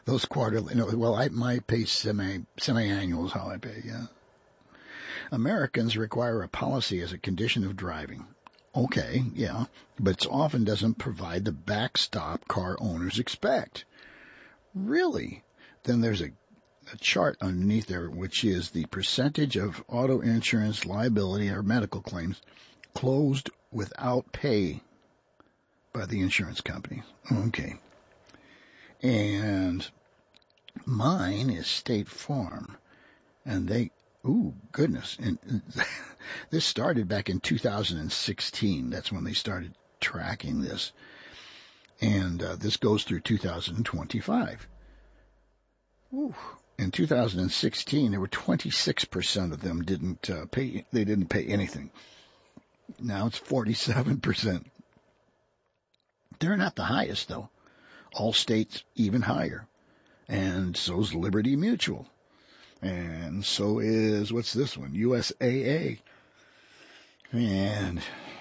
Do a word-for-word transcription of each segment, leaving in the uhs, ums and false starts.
Those quarterly, no, well, I, my pay semi, semi-annual is how I pay, yeah. Americans require a policy as a condition of driving. Okay, yeah, but it often doesn't provide the backstop car owners expect. Really? Then there's a, a chart underneath there, which is the percentage of auto insurance liability or medical claims closed without pay by the insurance company. Okay. And mine is State Farm. And they, ooh, goodness. And this started back in two thousand sixteen. That's when they started tracking this. And uh, this goes through two thousand twenty-five. Ooh. In two thousand sixteen, there were twenty-six percent of them didn't uh, pay, they didn't pay anything. Now it's forty-seven percent. They're not the highest, though. Allstate's even higher. And so's Liberty Mutual. And so is, what's this one? U S A A. And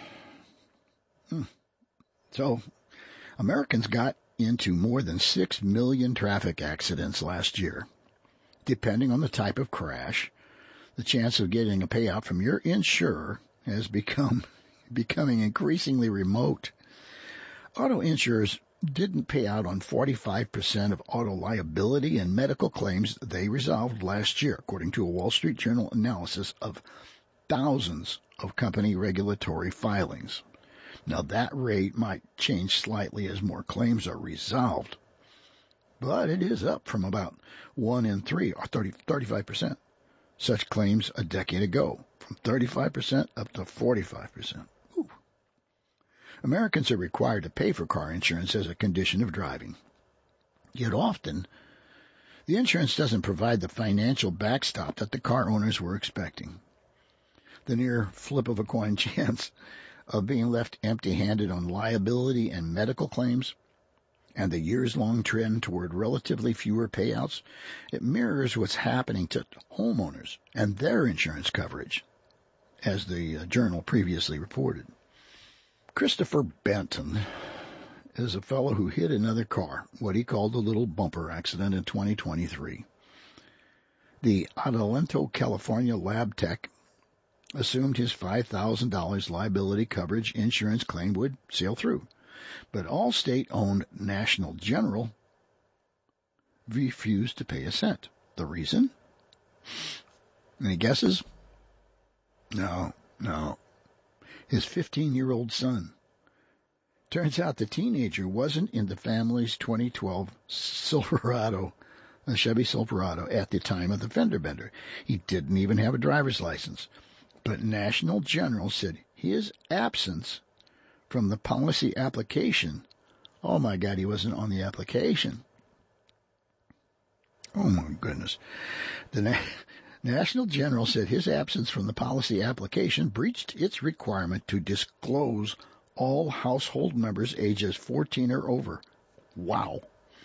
hmm. so Americans got into more than six million traffic accidents last year. Depending on the type of crash, the chance of getting a payout from your insurer has become becoming increasingly remote. Auto insurers didn't pay out on forty-five percent of auto liability and medical claims they resolved last year, according to a Wall Street Journal analysis of thousands of company regulatory filings. Now, that rate might change slightly as more claims are resolved, but it is up from about one in three, or thirty, thirty-five percent. Such claims a decade ago, from thirty-five percent up to forty-five percent. Ooh. Americans are required to pay for car insurance as a condition of driving. Yet often, the insurance doesn't provide the financial backstop that the car owners were expecting. The near flip of a coin chance of being left empty-handed on liability and medical claims, and the years-long trend toward relatively fewer payouts, it mirrors what's happening to homeowners and their insurance coverage, as the uh, Journal previously reported. Christopher Benton is a fellow who hit another car, what he called a little bumper accident in twenty twenty-three. The Adelanto, California lab tech assumed his five thousand dollars liability coverage insurance claim would sail through. But Allstate-owned National General refused to pay a cent. The reason? Any guesses? No, no. His fifteen-year-old son. Turns out the teenager wasn't in the family's twenty twelve Silverado, a Chevy Silverado, at the time of the fender bender. He didn't even have a driver's license. But National General said his absence from the policy application, oh my God, he wasn't on the application. Oh my goodness. The Na- National General said his absence from the policy application breached its requirement to disclose all household members ages fourteen or over. Wow.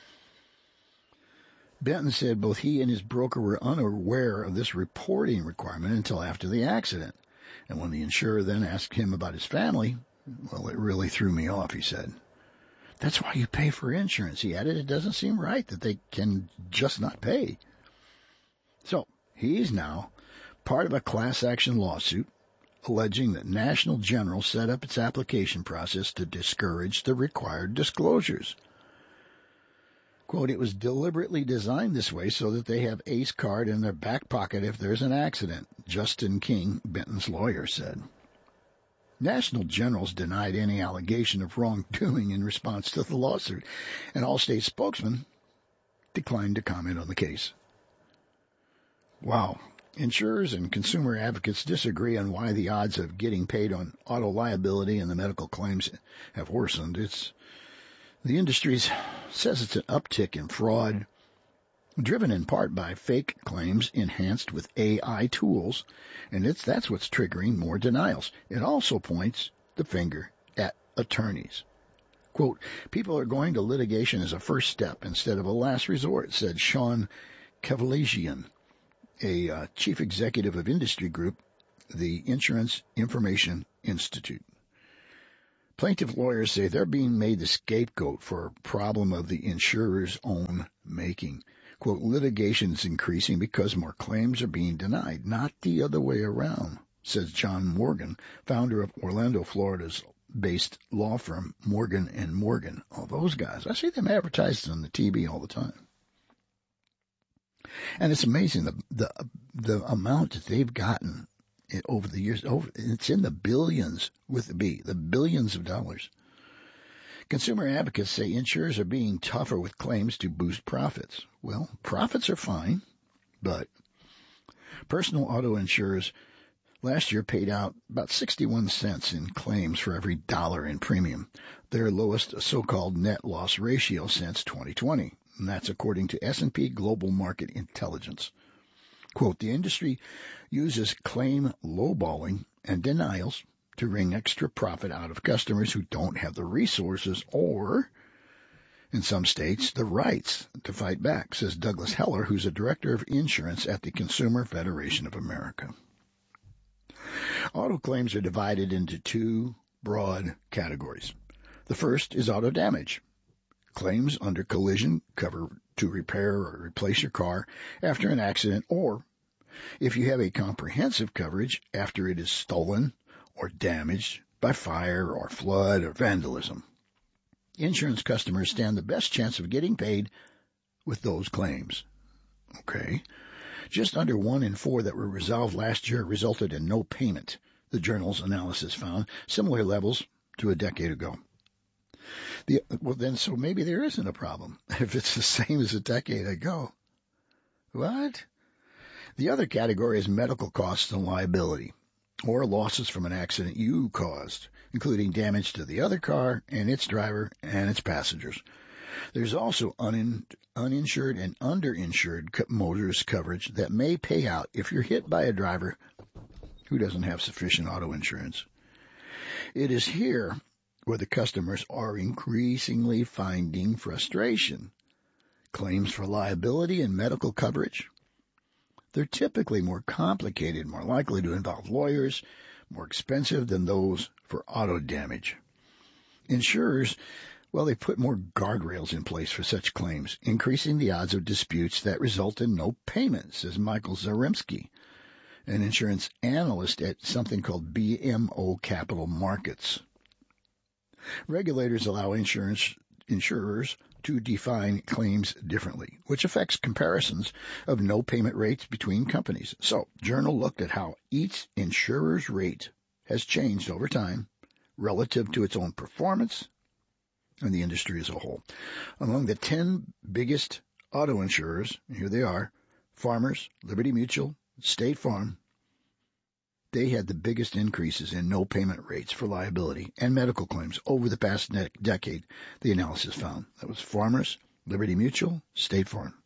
Benton said both he and his broker were unaware of this reporting requirement until after the accident. And when the insurer then asked him about his family, well, it really threw me off, he said. That's why you pay for insurance, he added. It doesn't seem right that they can just not pay. So, he's now part of a class action lawsuit alleging that National General set up its application process to discourage the required disclosures. Quote, it was deliberately designed this way so that they have ACE card in their back pocket if there's an accident, Justin King, Benton's lawyer, said. National General's denied any allegation of wrongdoing in response to the lawsuit, and Allstate spokesman declined to comment on the case. Wow. Insurers and consumer advocates disagree on why the odds of getting paid on auto liability and the medical claims have worsened. It's The industry says it's an uptick in fraud, driven in part by fake claims enhanced with A I tools, and it's that's what's triggering more denials. It also points the finger at attorneys. Quote, people are going to litigation as a first step instead of a last resort, said Sean Kavalagian, a uh, chief executive of industry group, the Insurance Information Institute. Plaintiff lawyers say they're being made the scapegoat for a problem of the insurer's own making. Quote, litigation is increasing because more claims are being denied, not the other way around, says John Morgan, founder of Orlando, Florida's based law firm Morgan and Morgan. Oh, those guys. I see them advertised on the T V all the time. And it's amazing the the the amount that they've gotten over the years. Over it's in the billions with the B, the billions of dollars. Consumer advocates say insurers are being tougher with claims to boost profits. Well, profits are fine, but personal auto insurers last year paid out about sixty-one cents in claims for every dollar in premium, their lowest so-called net loss ratio since twenty twenty. And that's according to S and P Global Market Intelligence. Quote, the industry uses claim lowballing and denials to wring extra profit out of customers who don't have the resources or, in some states, the rights to fight back, says Douglas Heller, who's a director of insurance at the Consumer Federation of America. Auto claims are divided into two broad categories. The first is auto damage. Claims under collision cover to repair or replace your car after an accident, or if you have a comprehensive coverage after it is stolen or damaged by fire or flood or vandalism. Insurance customers stand the best chance of getting paid with those claims. Okay. Just under one in four that were resolved last year resulted in no payment, the journal's analysis found, similar levels to a decade ago. The, well, then, so maybe there isn't a problem if it's the same as a decade ago. What? The other category is medical costs and liability, or losses from an accident you caused, including damage to the other car and its driver and its passengers. There's also unin, uninsured and underinsured motorist coverage that may pay out if you're hit by a driver who doesn't have sufficient auto insurance. It is here where the customers are increasingly finding frustration. Claims for liability and medical coverage, they're typically more complicated, more likely to involve lawyers, more expensive than those for auto damage. Insurers, well, they put more guardrails in place for such claims, increasing the odds of disputes that result in no payment, says Michael Zaremski, an insurance analyst at something called B M O Capital Markets. Regulators allow insurance insurers to define claims differently, which affects comparisons of no payment rates between companies. So, Journal looked at how each insurer's rate has changed over time relative to its own performance and the industry as a whole. Among the ten biggest auto insurers, here they are, Farmers, Liberty Mutual, State Farm, they had the biggest increases in no payment rates for liability and medical claims over the past ne- decade, the analysis found. That was Farmers, Liberty Mutual, State Farm.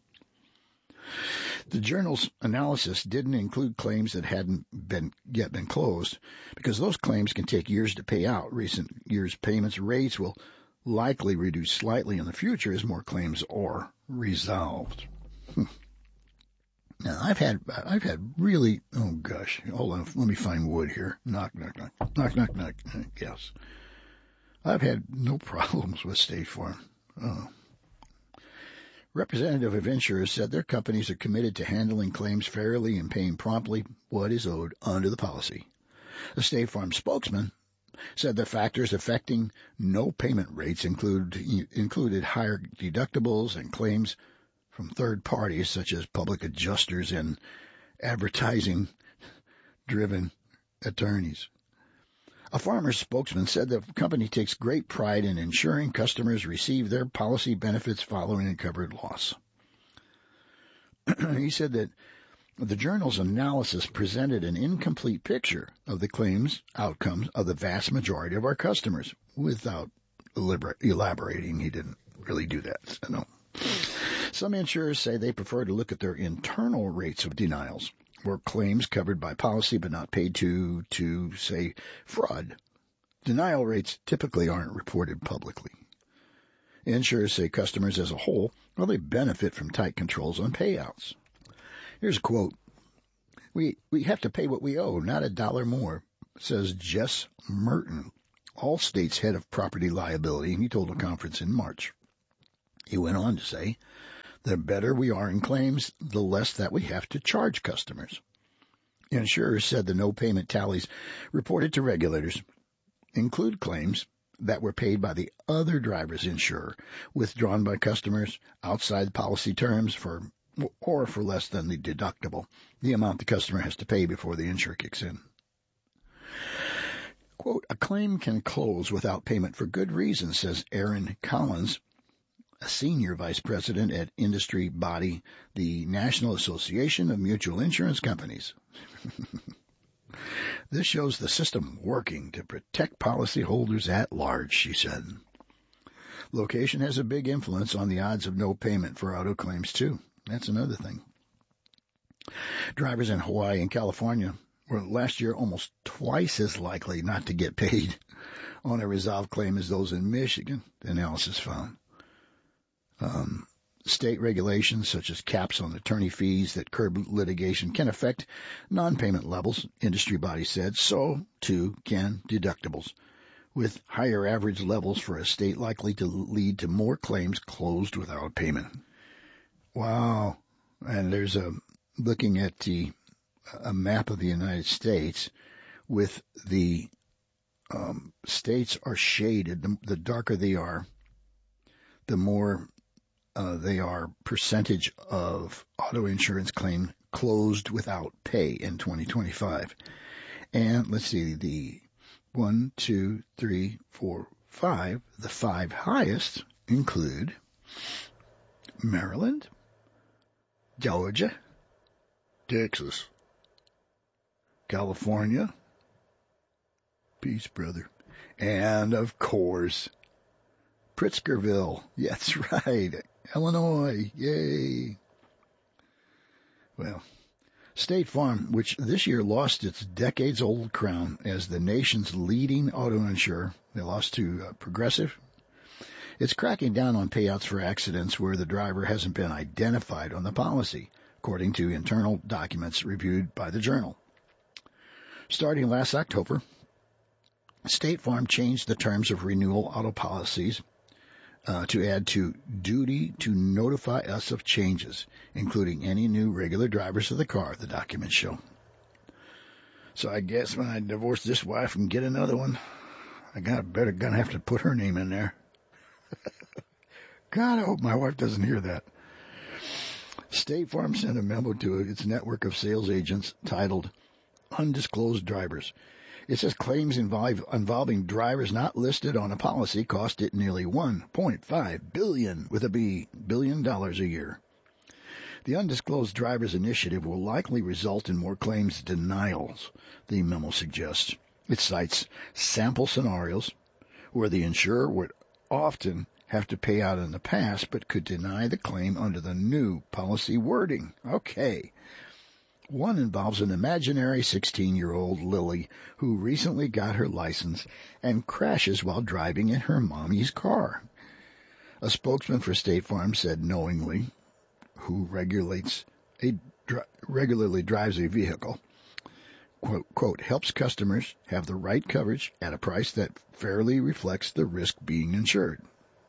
The journal's analysis didn't include claims that hadn't been yet been closed, because those claims can take years to pay out. Recent years' payments rates will likely reduce slightly in the future as more claims are resolved. Hmm. Now, I've had, I've had really, oh gosh, hold on, let me find wood here. Knock, knock, knock, knock, knock, knock, yes. I've had no problems with State Farm. Oh. Representative of insurers said their companies are committed to handling claims fairly and paying promptly what is owed under the policy. A State Farm spokesman said the factors affecting no payment rates include, included higher deductibles and claims from third parties such as public adjusters and advertising-driven attorneys. A Farmers spokesman said the company takes great pride in ensuring customers receive their policy benefits following a covered loss. He said that the journal's analysis presented an incomplete picture of the claims outcomes of the vast majority of our customers. Without elaborating, he didn't really do that. So no. Some insurers say they prefer to look at their internal rates of denials, or claims covered by policy but not paid to, to, say, fraud. Denial rates typically aren't reported publicly. Insurers say customers as a whole, well, they benefit from tight controls on payouts. Here's a quote. We, we have to pay what we owe, not a dollar more, says Jess Merton, Allstate's head of property liability, and he told a conference in March. He went on to say, the better we are in claims, the less that we have to charge customers. Insurers said the no payment tallies reported to regulators include claims that were paid by the other driver's insurer, withdrawn by customers outside policy terms for or for less than the deductible, the amount the customer has to pay before the insurer kicks in. Quote, a claim can close without payment for good reason, says Aaron Collins, a senior vice president at industry body, the National Association of Mutual Insurance Companies. This shows the system working to protect policyholders at large, she said. Location has a big influence on the odds of no payment for auto claims, too. That's another thing. Drivers in Hawaii and California were last year almost twice as likely not to get paid on a resolved claim as those in Michigan, the analysis found. Um, state regulations such as caps on attorney fees that curb litigation can affect non-payment levels, industry body said. So, too, can deductibles, with higher average levels for a state likely to lead to more claims closed without payment. Wow. And there's a, looking at the, a map of the United States with the um, states are shaded. The, the darker they are, the more uh, they are percentage of auto insurance claim closed without pay in twenty twenty-five. And let's see, the one, two, three, four, five, the five highest include Maryland, Georgia, Texas, California, peace, brother, and, of course, Pritzkerville. Yeah, that's right. Illinois. Yay. Well, State Farm, which this year lost its decades-old crown as the nation's leading auto insurer, they lost to uh, Progressive. It's cracking down on payouts for accidents where the driver hasn't been identified on the policy, according to internal documents reviewed by the Journal. Starting last October, State Farm changed the terms of renewal auto policies uh, to add to duty to notify us of changes, including any new regular drivers of the car, the documents show. So I guess when I divorce this wife and get another one, I got better gonna have to put her name in there. God, I hope my wife doesn't hear that. State Farm sent a memo to its network of sales agents titled Undisclosed Drivers. It says claims involve, involving drivers not listed on a policy cost it nearly one point five billion with a B billion dollars a year. The Undisclosed Drivers Initiative will likely result in more claims denials, the memo suggests. It cites sample scenarios where the insurer would often have to pay out in the past but could deny the claim under the new policy wording. Okay. One involves an imaginary sixteen-year-old Lily who recently got her license and crashes while driving in her mommy's car. A spokesman for State Farm said knowingly, who regulates a dr- regularly drives a vehicle, quote, quote, helps customers have the right coverage at a price that fairly reflects the risk being insured.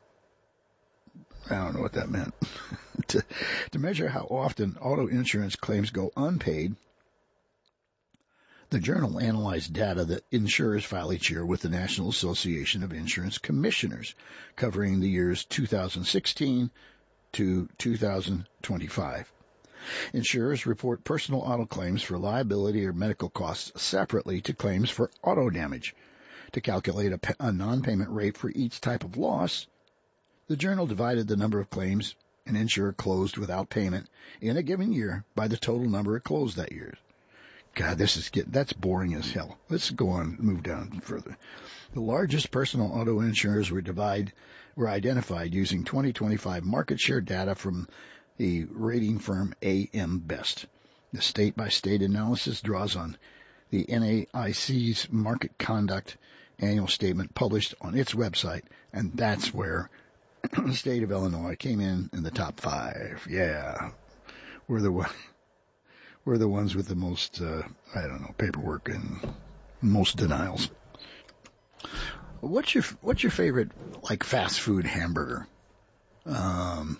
I don't know what that meant. to, to measure how often auto insurance claims go unpaid, the Journal analyzed data that insurers file each year with the National Association of Insurance Commissioners, covering the years two thousand sixteen to two thousand twenty-five. Insurers report personal auto claims for liability or medical costs separately to claims for auto damage. To calculate a, a non-payment rate for each type of loss, the Journal divided the number of claims an insurer closed without payment in a given year by the total number it closed that year. God, this is getting, that's boring as hell. Let's go on, move down further. The largest personal auto insurers were divide, were identified using twenty twenty-five market share data from the rating firm A M Best. The state-by-state analysis draws on the N A I C's market conduct annual statement published on its website, and that's where the state of Illinois came in in the top five. Yeah, we're the one, we're the ones with the most, uh, I don't know, paperwork and most denials. What's your what's your favorite like fast food hamburger? Um,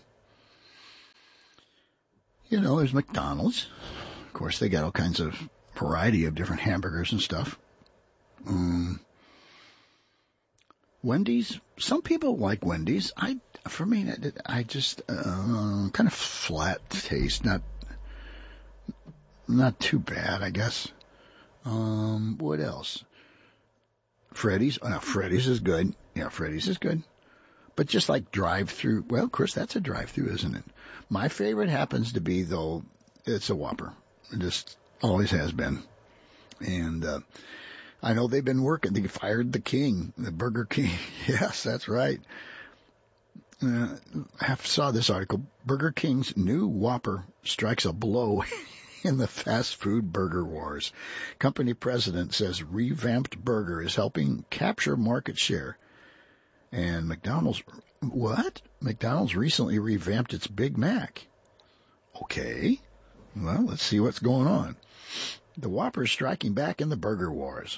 you know, there's McDonald's. Of course, they got all kinds of variety of different hamburgers and stuff. Um, Wendy's. Some people like Wendy's. I, for me, I just uh, kind of flat taste. Not, not too bad, I guess. Um, what else? Freddy's. Oh, no, Freddy's is good. Yeah, Freddy's is good. But just like drive-through, well, of course, that's a drive-through, isn't it? My favorite happens to be, though, it's a Whopper. It just always has been. And uh, I know they've been working. They fired the king, the Burger King. Yes, that's right. Uh, I saw this article. Burger King's new Whopper strikes a blow in the fast food burger wars. Company president says revamped burger is helping capture market share. And McDonald's, what? McDonald's recently revamped its Big Mac. Okay. Well, let's see what's going on. The Whopper is striking back in the burger wars.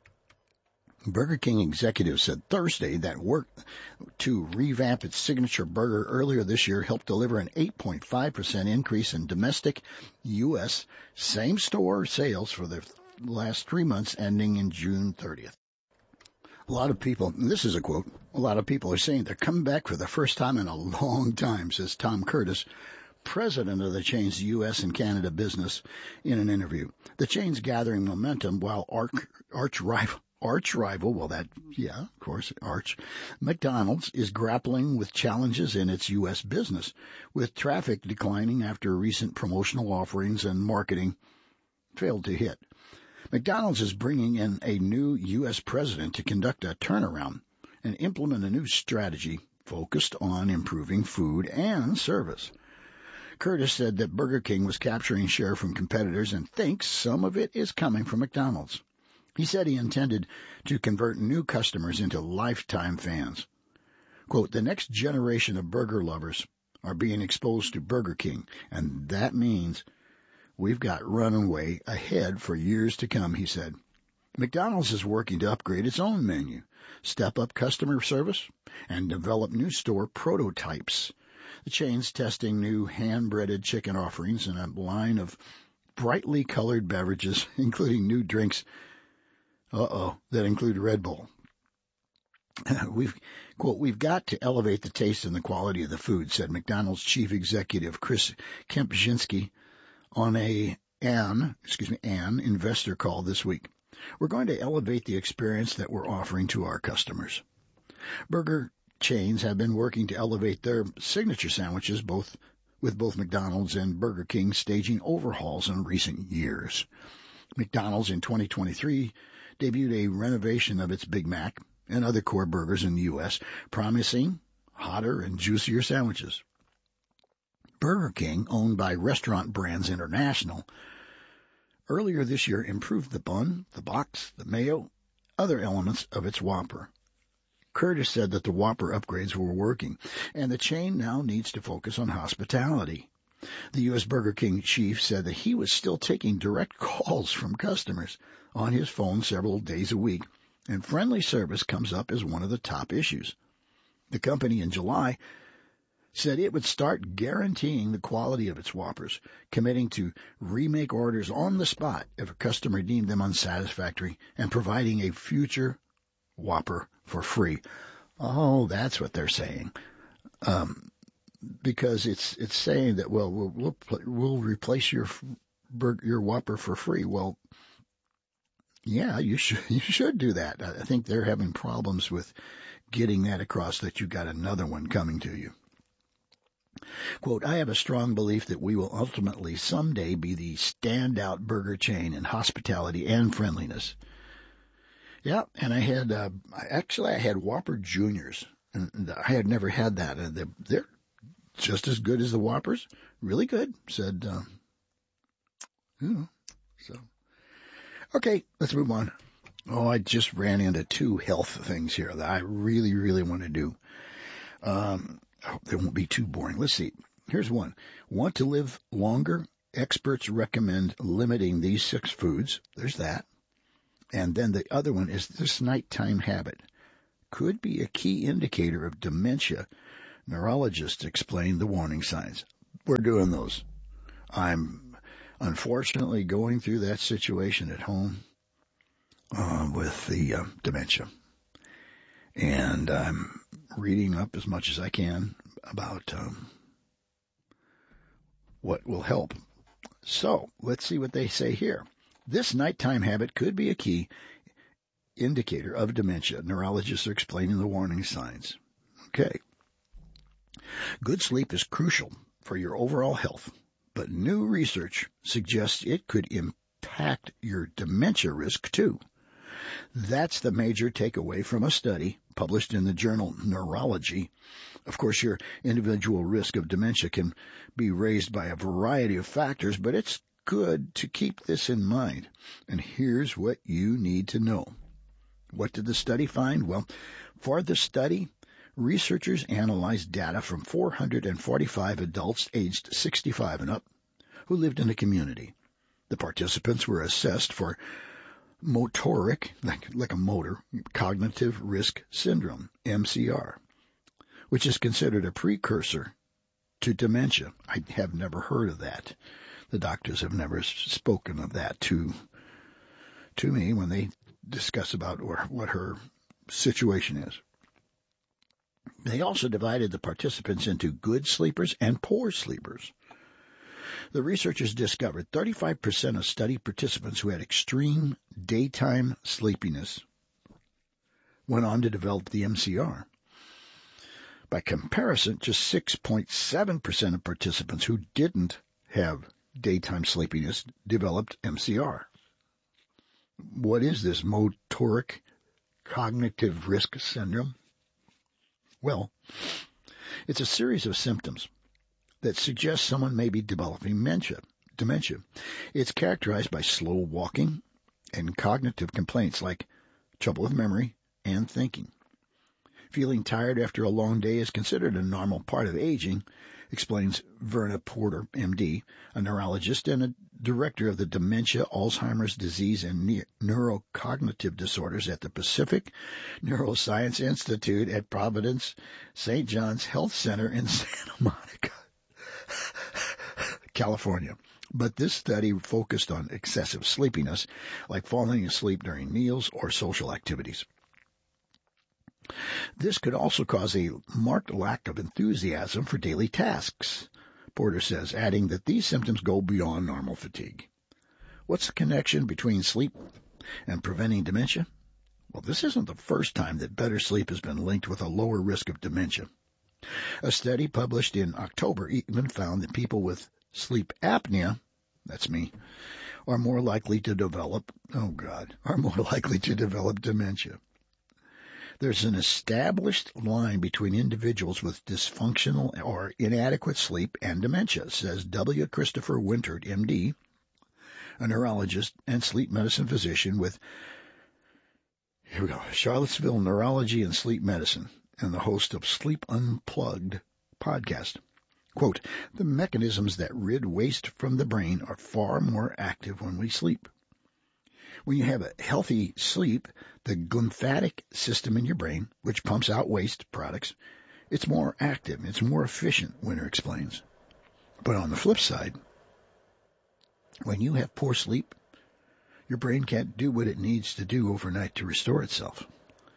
Burger King executives said Thursday that work to revamp its signature burger earlier this year helped deliver an eight point five percent increase in domestic U S same-store sales for the last three months ending in June thirtieth. A lot of people, and this is a quote, a lot of people are saying they're coming back for the first time in a long time, says Tom Curtis, president of the chain's U S and Canada business, in an interview. The chain's gathering momentum while arch, arch rival, arch rival, well that, yeah, of course, arch, McDonald's is grappling with challenges in its U S business, with traffic declining after recent promotional offerings and marketing failed to hit. McDonald's is bringing in a new U S president to conduct a turnaround and implement a new strategy focused on improving food and service. Curtis said that Burger King was capturing share from competitors and thinks some of it is coming from McDonald's. He said he intended to convert new customers into lifetime fans. Quote, the next generation of burger lovers are being exposed to Burger King, and that means we've got runway ahead for years to come, he said. McDonald's is working to upgrade its own menu, step up customer service, and develop new store prototypes. The chain's testing new hand-breaded chicken offerings and a line of brightly colored beverages, including new drinks, uh-oh, that include Red Bull. We've, quote, we've got to elevate the taste and the quality of the food, said McDonald's chief executive Chris Kempczynski on a an, excuse me, an investor call this week. We're going to elevate the experience that we're offering to our customers. Burger chains have been working to elevate their signature sandwiches, both with both McDonald's and Burger King staging overhauls in recent years. McDonald's in twenty twenty-three debuted a renovation of its Big Mac and other core burgers in the U S, promising hotter and juicier sandwiches. Burger King, owned by Restaurant Brands International, earlier this year improved the bun, the box, the mayo, other elements of its Whopper. Curtis said that the Whopper upgrades were working, and the chain now needs to focus on hospitality. The U S Burger King chief said that he was still taking direct calls from customers on his phone several days a week, and friendly service comes up as one of the top issues. The company in July said it would start guaranteeing the quality of its Whoppers, committing to remake orders on the spot if a customer deemed them unsatisfactory, and providing a future Whopper for free. Oh, that's what they're saying. Um, because it's it's saying that, well, we'll we'll, we'll replace your your Whopper for free. Well, yeah, you should you should do that. I think they're having problems with getting that across, that you got another one coming to you. Quote, I have a strong belief that we will ultimately someday be the standout burger chain in hospitality and friendliness. Yeah, and I had, uh, actually I had Whopper Juniors, and I had never had that, and they're, they're just as good as the Whoppers. Really good, said, uh, you know, so. Okay, let's move on. Oh, I just ran into two health things here that I really, really want to do. Um, oh, they won't be too boring. Let's see. Here's one. Want to live longer? Experts recommend limiting these six foods. There's that. And then the other one is this nighttime habit. could be a key indicator of dementia. Neurologists explain the warning signs. We're doing those. I'm unfortunately going through that situation at home uh, with the uh, dementia. And I'm reading up as much as I can about um, what will help. So let's see what they say here. This nighttime habit could be a key indicator of dementia. Neurologists are explaining the warning signs. Okay. Good sleep is crucial for your overall health, but new research suggests it could impact your dementia risk too. That's the major takeaway from a study published in the journal Neurology. Of course, your individual risk of dementia can be raised by a variety of factors, but it's good to keep this in mind. And here's what you need to know. What did the study find? Well, for the study, researchers analyzed data from four hundred forty-five adults aged sixty-five and up who lived in the community. The participants were assessed for motoric, like, like a motor, cognitive risk syndrome, M C R, which is considered a precursor to dementia. I have never heard of that. The doctors have never spoken of that to, to me when they discuss about or what her situation is. They also divided the participants into good sleepers and poor sleepers. The researchers discovered thirty-five percent of study participants who had extreme daytime sleepiness went on to develop the M C R. By comparison, just six point seven percent of participants who didn't have daytime sleepiness developed M C R. What is this motoric cognitive risk syndrome? Well, it's a series of symptoms that suggest someone may be developing dementia. dementia. It's characterized by slow walking and cognitive complaints like trouble with memory and thinking. Feeling tired after a long day is considered a normal part of aging, explains Verna Porter, M D, a neurologist and a director of the Dementia, Alzheimer's Disease, and Neurocognitive Disorders at the Pacific Neuroscience Institute at Providence Saint John's Health Center in Santa Monica, California. But this study focused on excessive sleepiness, like falling asleep during meals or social activities. This could also cause a marked lack of enthusiasm for daily tasks, Porter says, adding that these symptoms go beyond normal fatigue. What's the connection between sleep and preventing dementia? Well, this isn't the first time that better sleep has been linked with a lower risk of dementia. A study published in October even found that people with sleep apnea, that's me, are more likely to develop, oh God, are more likely to develop dementia. There's an established line between individuals with dysfunctional or inadequate sleep and dementia, says W. Christopher Wintert, M D, a neurologist and sleep medicine physician with, here we go, Charlottesville Neurology and Sleep Medicine, and the host of Sleep Unplugged podcast. Quote, the mechanisms that rid waste from the brain are far more active when we sleep. When you have a healthy sleep, the lymphatic system in your brain, which pumps out waste products, it's more active, it's more efficient, Winter explains. But on the flip side, when you have poor sleep, your brain can't do what it needs to do overnight to restore itself.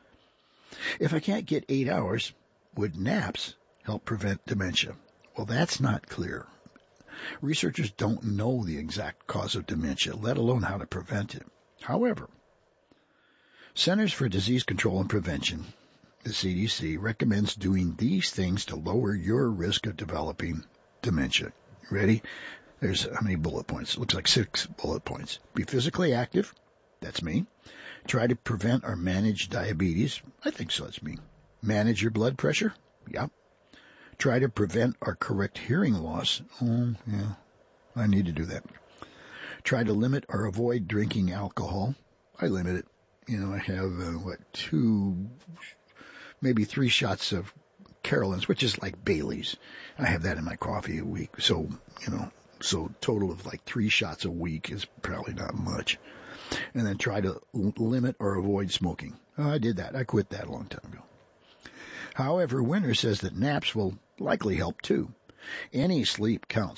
If I can't get eight hours, would naps help prevent dementia? Well, that's not clear. Researchers don't know the exact cause of dementia, let alone how to prevent it. However, Centers for Disease Control and Prevention, the C D C, recommends doing these things to lower your risk of developing dementia. You ready? There's how many bullet points? It looks like six bullet points. Be physically active. That's me. Try to prevent or manage diabetes. I think so. That's me. Manage your blood pressure. Yep. Try to prevent or correct hearing loss. Oh, yeah. I need to do that. Try to limit or avoid drinking alcohol. I limit it. You know, I have, uh, what, two, maybe three shots of Carolyn's, which is like Bailey's. I have that in my coffee a week. So, you know, so total of like three shots a week is probably not much. And then try to limit or avoid smoking. Oh, I did that. I quit that a long time ago. However, Winter says that naps will likely help too. Any sleep counts